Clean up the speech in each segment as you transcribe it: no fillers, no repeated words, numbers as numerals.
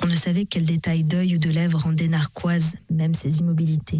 On ne savait quel détail d'œil ou de lèvres rendait narquoise même ses immobilités.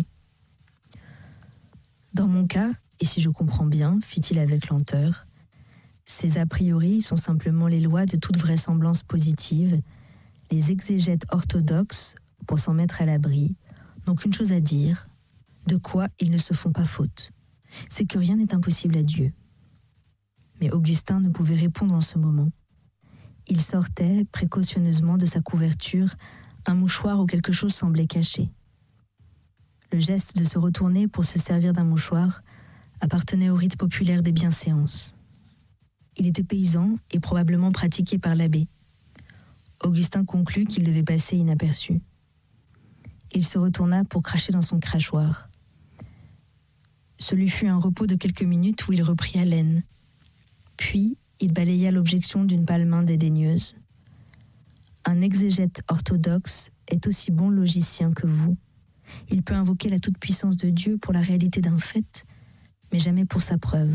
Dans mon cas, et si je comprends bien, fit-il avec lenteur, ces a priori sont simplement les lois de toute vraisemblance positive. Les exégètes orthodoxes, pour s'en mettre à l'abri, n'ont qu'une chose à dire, de quoi ils ne se font pas faute. C'est que rien n'est impossible à Dieu. Mais Augustin ne pouvait répondre en ce moment. Il sortait précautionneusement de sa couverture un mouchoir où quelque chose semblait caché. Le geste de se retourner pour se servir d'un mouchoir appartenait au rite populaire des bienséances. Il était paysan et probablement pratiqué par l'abbé. Augustin conclut qu'il devait passer inaperçu. Il se retourna pour cracher dans son crachoir. Ce lui fut un repos de quelques minutes où il reprit haleine. Puis, il balaya l'objection d'une pâle main dédaigneuse. Un exégète orthodoxe est aussi bon logicien que vous. Il peut invoquer la toute-puissance de Dieu pour la réalité d'un fait, mais jamais pour sa preuve.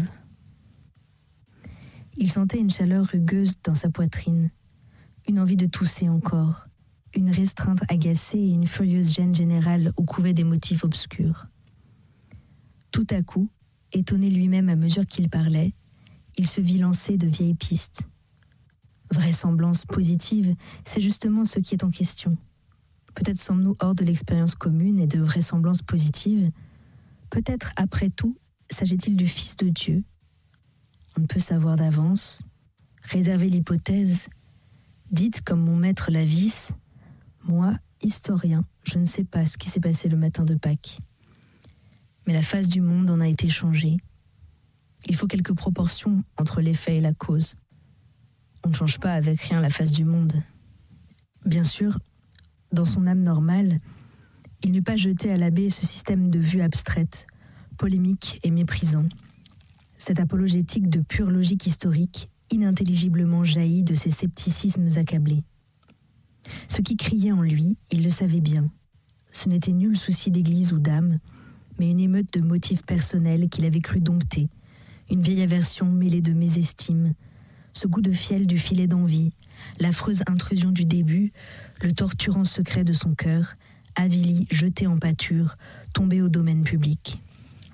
Il sentait une chaleur rugueuse dans sa poitrine, une envie de tousser encore, une restreinte agacée et une furieuse gêne générale où couvaient des motifs obscurs. Tout à coup, étonné lui-même à mesure qu'il parlait, il se vit lancer de vieilles pistes. Vraisemblance positive, c'est justement ce qui est en question. Peut-être sommes-nous hors de l'expérience commune et de vraisemblance positive. Peut-être, après tout, s'agit-il du Fils de Dieu. On ne peut savoir d'avance. Réservez l'hypothèse. Dites comme mon maître Lavis, moi, historien, je ne sais pas ce qui s'est passé le matin de Pâques. Mais la face du monde en a été changée. Il faut quelques proportions entre l'effet et la cause. On ne change pas avec rien la face du monde. Bien sûr, dans son âme normale, il n'eût pas jeté à l'abbé ce système de vue abstraite, polémique et méprisant. Cette apologétique de pure logique historique, inintelligiblement jaillie de ses scepticismes accablés. Ce qui criait en lui, il le savait bien. Ce n'était nul souci d'église ou d'âme, mais une émeute de motifs personnels qu'il avait cru dompter, une vieille aversion mêlée de mésestime, ce goût de fiel du filet d'envie, l'affreuse intrusion du début, le torturant secret de son cœur, avili, jeté en pâture, tombé au domaine public.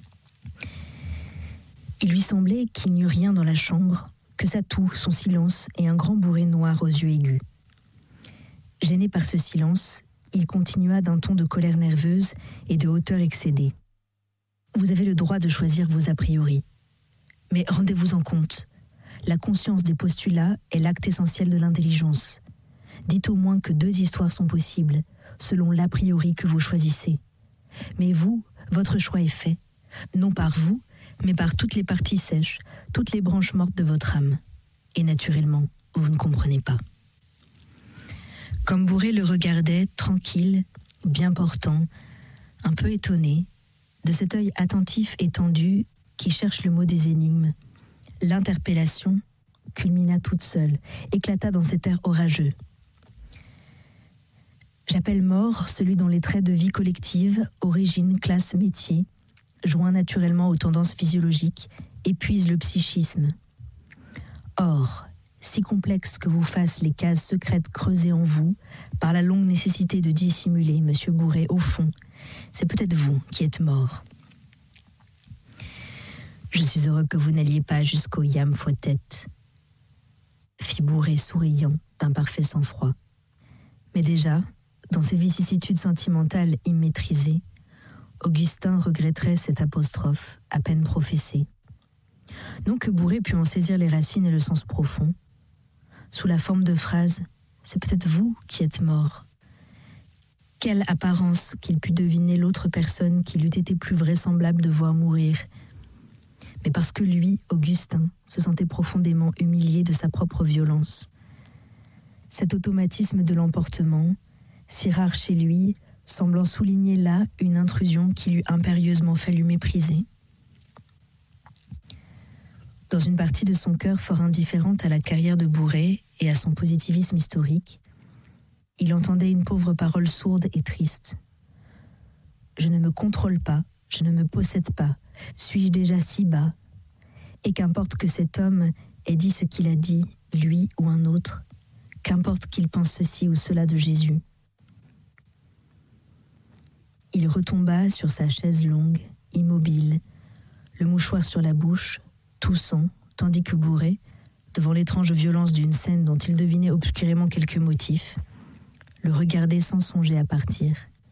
Il lui semblait qu'il n'y eût rien dans la chambre, que sa toux, son silence et un grand bourré noir aux yeux aigus. Gêné par ce silence, il continua d'un ton de colère nerveuse et de hauteur excédée. Vous avez le droit de choisir vos a priori. Mais rendez-vous-en compte. La conscience des postulats est l'acte essentiel de l'intelligence. Dites au moins que deux histoires sont possibles, selon l'a priori que vous choisissez. Mais vous, votre choix est fait, non par vous, mais par toutes les parties sèches, toutes les branches mortes de votre âme. Et naturellement, vous ne comprenez pas. Comme Bourré le regardait, tranquille, bien portant, un peu étonné, de cet œil attentif et tendu qui cherche le mot des énigmes, l'interpellation culmina toute seule, éclata dans cet air orageux. J'appelle mort celui dont les traits de vie collective, origine, classe, métier, joints naturellement aux tendances physiologiques, épuisent le psychisme. Or, si complexes que vous fassent les cases secrètes creusées en vous, par la longue nécessité de dissimuler, monsieur Bourré, au fond, c'est peut-être vous qui êtes mort. Je suis heureux que vous n'alliez pas jusqu'au yam fois-tête, fit Bourré souriant d'un parfait sang-froid. Mais déjà, dans ses vicissitudes sentimentales immaîtrisées, Augustin regretterait cette apostrophe à peine professée. Non que Bourré pût en saisir les racines et le sens profond. Sous la forme de phrase « C'est peut-être vous qui êtes mort ». Quelle apparence qu'il pût deviner l'autre personne qu'il eût été plus vraisemblable de voir mourir. Mais parce que lui, Augustin, se sentait profondément humilié de sa propre violence. Cet automatisme de l'emportement, si rare chez lui, semblant souligner là une intrusion qu'il eût impérieusement fallu mépriser. Dans une partie de son cœur fort indifférente à la carrière de Bourré et à son positivisme historique, il entendait une pauvre parole sourde et triste. « Je ne me contrôle pas, je ne me possède pas, suis-je déjà si bas ? Et qu'importe que cet homme ait dit ce qu'il a dit, lui ou un autre, qu'importe qu'il pense ceci ou cela de Jésus, Il retomba sur sa chaise longue, immobile, le mouchoir sur la bouche, toussant, tandis que Bourret, devant l'étrange violence d'une scène dont il devinait obscurément quelques motifs, le regardait sans songer à partir.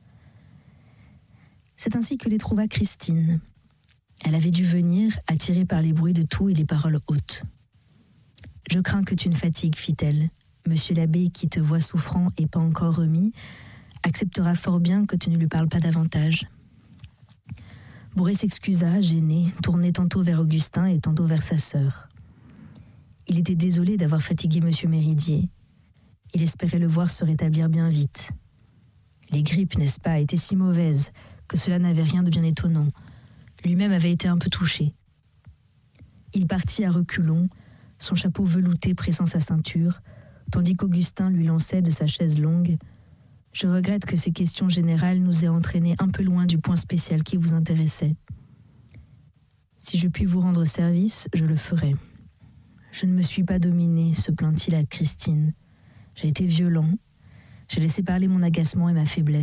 C'est ainsi que les trouva Christine. Elle avait dû venir, attirée par les bruits de tout et les paroles hautes. « Je crains que tu ne fatigues, fit-elle. Monsieur l'abbé, qui te voit souffrant et pas encore remis, acceptera fort bien que tu ne lui parles pas davantage. » Bourret s'excusa, gêné, tourné tantôt vers Augustin et tantôt vers sa sœur. Il était désolé d'avoir fatigué Monsieur Méridier. Il espérait le voir se rétablir bien vite. Les grippes, n'est-ce pas, étaient si mauvaises que cela n'avait rien de bien étonnant. Lui-même avait été un peu touché. Il partit à reculons, son chapeau velouté pressant sa ceinture, tandis qu'Augustin lui lançait de sa chaise longue « Je regrette que ces questions générales nous aient entraînés un peu loin du point spécial qui vous intéressait. Si je puis vous rendre service, je le ferai. Je ne me suis pas dominé, se plaint-il à Christine. J'ai été violent. J'ai laissé parler mon agacement et ma faiblesse. »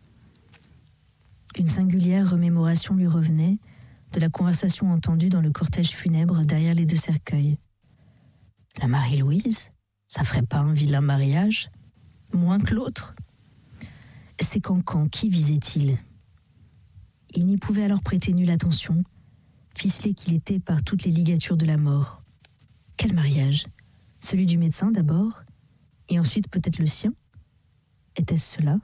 Une singulière remémoration lui revenait de la conversation entendue dans le cortège funèbre derrière les deux cercueils. La Marie-Louise, ça ferait pas un vilain mariage? Moins que l'autre? Ces cancans, qui visait-il? Il n'y pouvait alors prêter nulle attention, ficelé qu'il était par toutes les ligatures de la mort. Quel mariage? Celui du médecin d'abord, et ensuite peut-être le sien? Était-ce cela?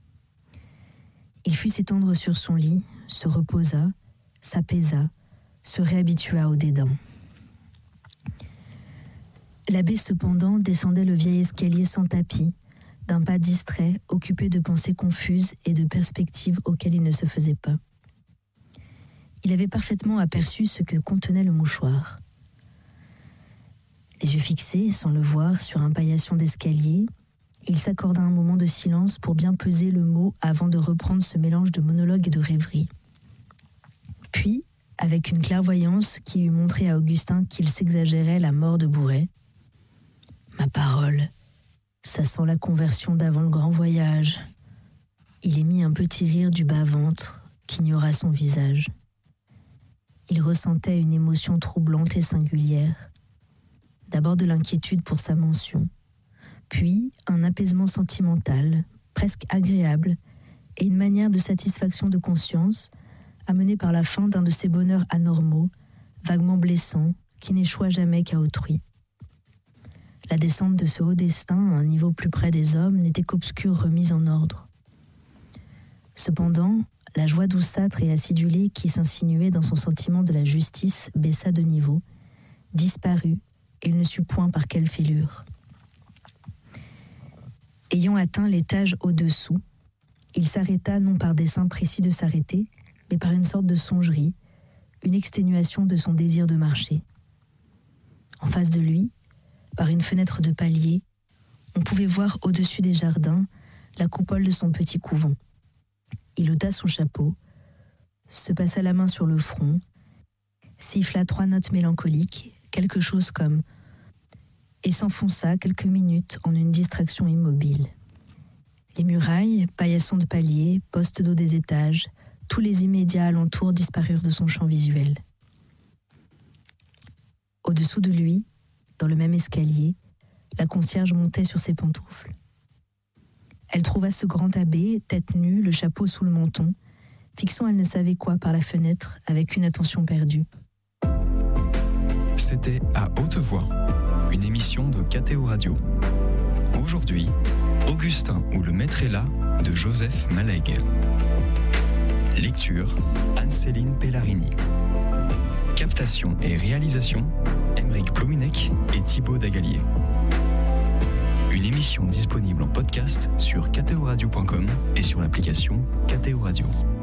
Il fut s'étendre sur son lit, se reposa, s'apaisa, se réhabitua au dédain. L'abbé, cependant, descendait le vieil escalier sans tapis, d'un pas distrait, occupé de pensées confuses et de perspectives auxquelles il ne se faisait pas. Il avait parfaitement aperçu ce que contenait le mouchoir. Les yeux fixés, sans le voir, sur un paillasson d'escalier, il s'accorda un moment de silence pour bien peser le mot avant de reprendre ce mélange de monologue et de rêverie. Puis, avec une clairvoyance qui eût montré à Augustin qu'il s'exagérait la mort de Bourret, « Ma parole, ça sent la conversion d'avant le grand voyage. » Il émit un petit rire du bas-ventre qu'ignora son visage. Il ressentait une émotion troublante et singulière. D'abord de l'inquiétude pour sa mention, puis un apaisement sentimental, presque agréable, et une manière de satisfaction de conscience amenée par la fin d'un de ces bonheurs anormaux, vaguement blessants, qui n'échoient jamais qu'à autrui. La descente de ce haut destin à un niveau plus près des hommes n'était qu'obscure remise en ordre. Cependant, la joie douceâtre et acidulée qui s'insinuait dans son sentiment de la justice baissa de niveau, disparut, et il ne sut point par quelle fêlure. Ayant atteint l'étage au-dessous, il s'arrêta non par dessein précis de s'arrêter, mais par une sorte de songerie, une exténuation de son désir de marcher. En face de lui, par une fenêtre de palier, on pouvait voir au-dessus des jardins la coupole de son petit couvent. Il ôta son chapeau, se passa la main sur le front, siffla 3 notes mélancoliques, quelque chose comme « et s'enfonça quelques minutes en une distraction immobile. Les murailles, paillassons de palier, postes d'eau des étages, tous les immédiats alentours disparurent de son champ visuel. Au-dessous de lui, dans le même escalier, la concierge montait sur ses pantoufles. Elle trouva ce grand abbé, tête nue, le chapeau sous le menton, fixant elle ne savait quoi par la fenêtre avec une attention perdue. C'était À Haute Voix, une émission de KTO Radio. Aujourd'hui, Augustin ou le maître est là de Joseph Malègue. Lecture, Anne-Céline Pellarini. Captation et réalisation, Aymeric Plominec et Thibaut Dagalier. Une émission disponible en podcast sur ktoradio.com et sur l'application KTO Radio.